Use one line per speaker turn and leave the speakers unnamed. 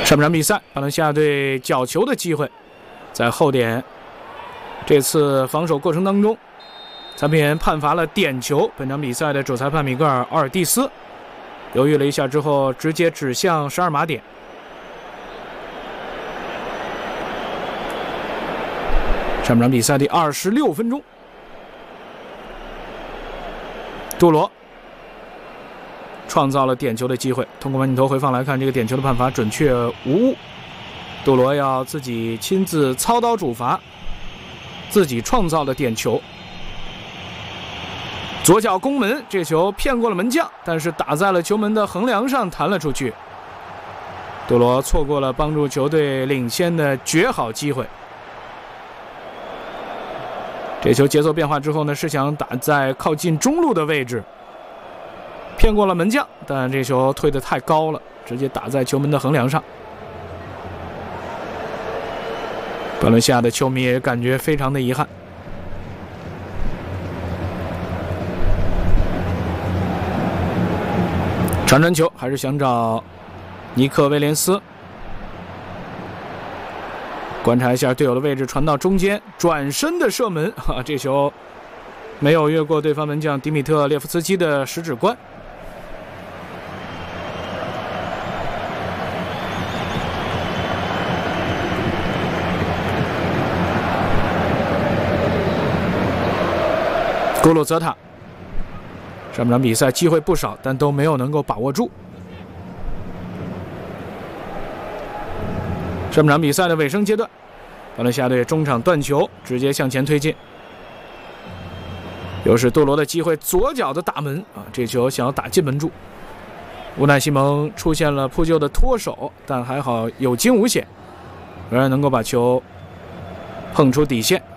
上半场比赛，巴伦西亚队角球的机会，在后点。这次防守过程当中，裁判员判罚了点球。本场比赛的主裁判米格尔·奥尔蒂斯犹豫了一下之后，直接指向12码点。上半场比赛第26分钟，杜罗创造了点球的机会。通过慢镜头回放来看，这个点球的判罚准确无误。杜罗要自己亲自操刀主罚，自己创造的点球。左脚攻门，这球骗过了门将，但是打在了球门的横梁上，弹了出去。杜罗错过了帮助球队领先的绝好机会。这球节奏变化之后呢，是想打在靠近中路的位置，骗过了门将，但这球推得太高了，直接打在球门的横梁上。巴伦西亚的球迷也感觉非常的遗憾。长传球还是想找尼克·威廉斯，观察一下队友的位置，传到中间，转身的射门，这球没有越过对方门将迪米特·列夫斯基的食指关。古鲁泽塔上半场比赛机会不少，但都没有能够把握住。上半场比赛的尾声阶段，巴伦西亚队中场断球，直接向前推进。又是杜罗的机会，左脚的打门这球想要打进门柱。乌奈西蒙出现了扑救的脱手，但还好有惊无险，仍然能够把球碰出底线。